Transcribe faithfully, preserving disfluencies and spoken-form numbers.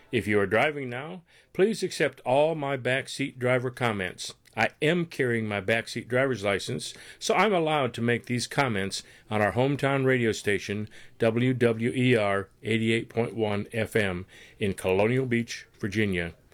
If you are driving now, please accept all my backseat driver comments. I am carrying my backseat driver's license, so I'm allowed to make these comments on our hometown radio station, W W E R eighty-eight point one F M, in Colonial Beach, Virginia.